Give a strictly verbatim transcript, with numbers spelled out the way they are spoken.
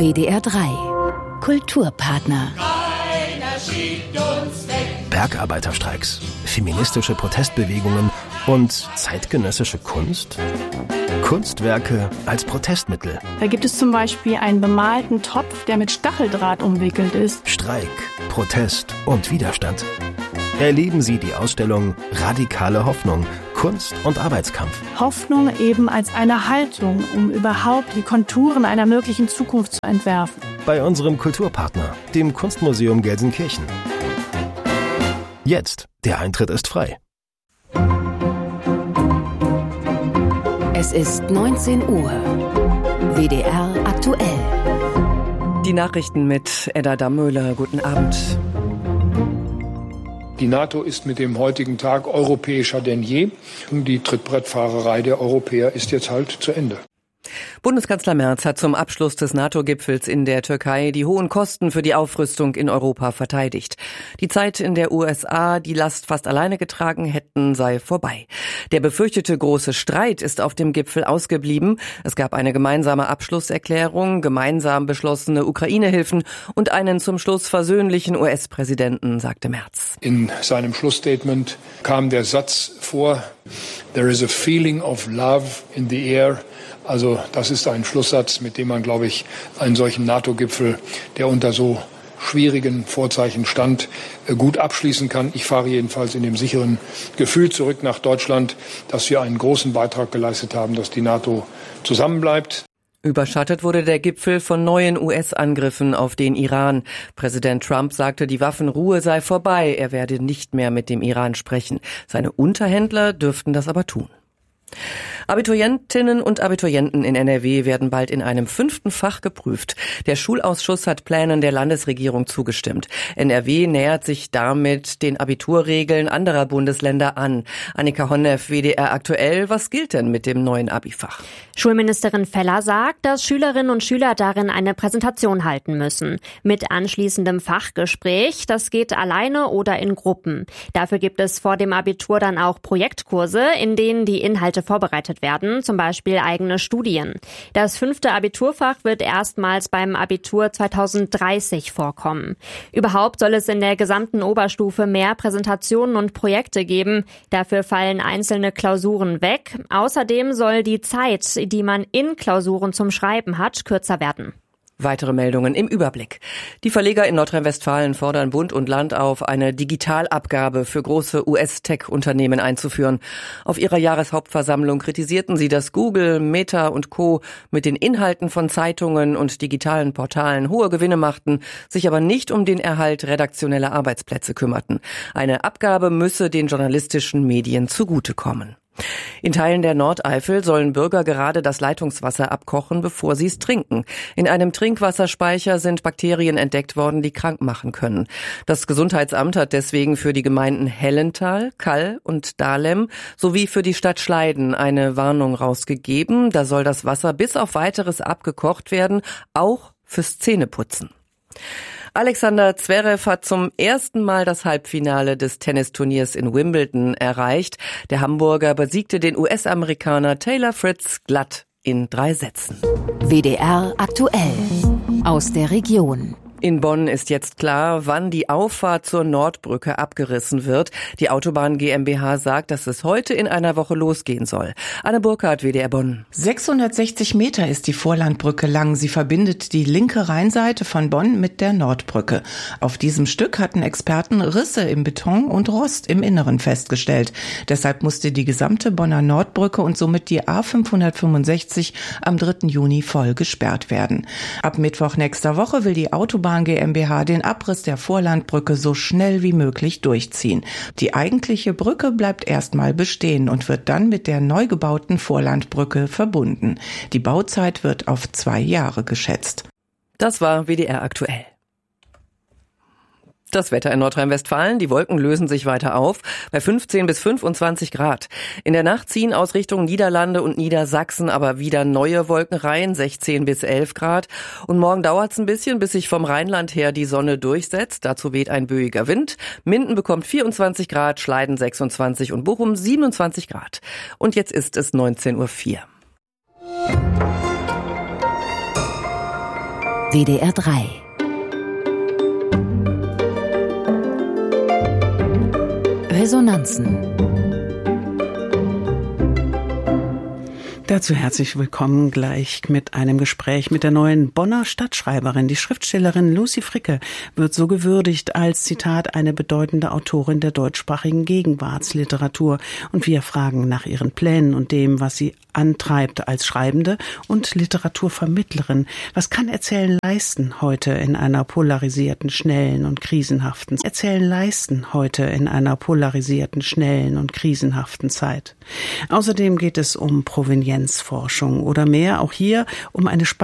W D R drei Kulturpartner. Bergarbeiterstreiks, feministische Protestbewegungen und zeitgenössische Kunst? Kunstwerke als Protestmittel. Da gibt es zum Beispiel einen bemalten Topf, der mit Stacheldraht umwickelt ist. Streik, Protest und Widerstand. Erleben Sie die Ausstellung Radikale Hoffnung, Kunst und Arbeitskampf. Hoffnung eben als eine Haltung, um überhaupt die Konturen einer möglichen Zukunft zu entwerfen. Bei unserem Kulturpartner, dem Kunstmuseum Gelsenkirchen. Jetzt, der Eintritt ist frei. Es ist neunzehn Uhr. W D R aktuell. Die Nachrichten mit Edda Dammöhler. Guten Abend. Die NATO ist mit dem heutigen Tag europäischer denn je. Die Trittbrettfahrerei der Europäer ist jetzt halt zu Ende. Bundeskanzler Merz hat zum Abschluss des NATO-Gipfels in der Türkei die hohen Kosten für die Aufrüstung in Europa verteidigt. Die Zeit, in der U S A die Last fast alleine getragen hätten, sei vorbei. Der befürchtete große Streit ist auf dem Gipfel ausgeblieben. Es gab eine gemeinsame Abschlusserklärung, gemeinsam beschlossene Ukraine-Hilfen und einen zum Schluss versöhnlichen U S-Präsidenten, sagte Merz. In seinem Schlussstatement kam der Satz vor, "There is a feeling of love in the air." Also das ist ein Schlusssatz, mit dem man, glaube ich, einen solchen NATO-Gipfel, der unter so schwierigen Vorzeichen stand, gut abschließen kann. Ich fahre jedenfalls in dem sicheren Gefühl zurück nach Deutschland, dass wir einen großen Beitrag geleistet haben, dass die NATO zusammenbleibt. Überschattet wurde der Gipfel von neuen U S-Angriffen auf den Iran. Präsident Trump sagte, die Waffenruhe sei vorbei. Er werde nicht mehr mit dem Iran sprechen. Seine Unterhändler dürften das aber tun. Abiturientinnen und Abiturienten in N R W werden bald in einem fünften Fach geprüft. Der Schulausschuss hat Plänen der Landesregierung zugestimmt. N R W nähert sich damit den Abiturregeln anderer Bundesländer an. Annika Honneff, W D R aktuell. Was gilt denn mit dem neuen Abifach? Schulministerin Feller sagt, dass Schülerinnen und Schüler darin eine Präsentation halten müssen. Mit anschließendem Fachgespräch. Das geht alleine oder in Gruppen. Dafür gibt es vor dem Abitur dann auch Projektkurse, in denen die Inhalte vorbereitet werden, zum Beispiel eigene Studien. Das fünfte Abiturfach wird erstmals beim Abitur zwanzig dreißig vorkommen. Überhaupt soll es in der gesamten Oberstufe mehr Präsentationen und Projekte geben. Dafür fallen einzelne Klausuren weg. Außerdem soll die Zeit, die man in Klausuren zum Schreiben hat, kürzer werden. Weitere Meldungen im Überblick. Die Verleger in Nordrhein-Westfalen fordern Bund und Land auf, eine Digitalabgabe für große U S-Tech-Unternehmen einzuführen. Auf ihrer Jahreshauptversammlung kritisierten sie, dass Google, Meta und Co. mit den Inhalten von Zeitungen und digitalen Portalen hohe Gewinne machten, sich aber nicht um den Erhalt redaktioneller Arbeitsplätze kümmerten. Eine Abgabe müsse den journalistischen Medien zugutekommen. In Teilen der Nordeifel sollen Bürger gerade das Leitungswasser abkochen, bevor sie es trinken. In einem Trinkwasserspeicher sind Bakterien entdeckt worden, die krank machen können. Das Gesundheitsamt hat deswegen für die Gemeinden Hellental, Kall und Dahlem sowie für die Stadt Schleiden eine Warnung rausgegeben. Da soll das Wasser bis auf Weiteres abgekocht werden, auch fürs Zähneputzen. Alexander Zverev hat zum ersten Mal das Halbfinale des Tennisturniers in Wimbledon erreicht. Der Hamburger besiegte den U S-Amerikaner Taylor Fritz glatt in drei Sätzen. W D R aktuell aus der Region. In Bonn ist jetzt klar, wann die Auffahrt zur Nordbrücke abgerissen wird. Die Autobahn GmbH sagt, dass es heute in einer Woche losgehen soll. Anne Burkhardt, W D R Bonn. sechshundertsechzig Meter ist die Vorlandbrücke lang. Sie verbindet die linke Rheinseite von Bonn mit der Nordbrücke. Auf diesem Stück hatten Experten Risse im Beton und Rost im Inneren festgestellt. Deshalb musste die gesamte Bonner Nordbrücke und somit die A fünfhundertfünfundsechzig am dritten Juni voll gesperrt werden. Ab Mittwoch nächster Woche will die Autobahn GmbH den Abriss der Vorlandbrücke so schnell wie möglich durchziehen. Die eigentliche Brücke bleibt erstmal bestehen und wird dann mit der neu gebauten Vorlandbrücke verbunden. Die Bauzeit wird auf zwei Jahre geschätzt. Das war W D R aktuell. Das Wetter in Nordrhein-Westfalen. Die Wolken lösen sich weiter auf bei fünfzehn bis fünfundzwanzig Grad. In der Nacht ziehen aus Richtung Niederlande und Niedersachsen aber wieder neue Wolken rein, sechzehn bis elf Grad. Und morgen dauert es ein bisschen, bis sich vom Rheinland her die Sonne durchsetzt. Dazu weht ein böiger Wind. Minden bekommt vierundzwanzig Grad, Schleiden sechsundzwanzig und Bochum siebenundzwanzig Grad. Und jetzt ist es neunzehn Uhr vier. D D R drei. Resonanzen. Dazu herzlich willkommen gleich mit einem Gespräch mit der neuen Bonner Stadtschreiberin. Die Schriftstellerin Lucy Fricke wird so gewürdigt als, Zitat, eine bedeutende Autorin der deutschsprachigen Gegenwartsliteratur. Und wir fragen nach ihren Plänen und dem, was sie antreibt als Schreibende und Literaturvermittlerin. Was kann Erzählen leisten heute in einer polarisierten, schnellen und krisenhaften Erzählen leisten heute in einer polarisierten, schnellen und krisenhaften Zeit? Außerdem geht es um Provenienzforschung oder mehr, auch hier um eine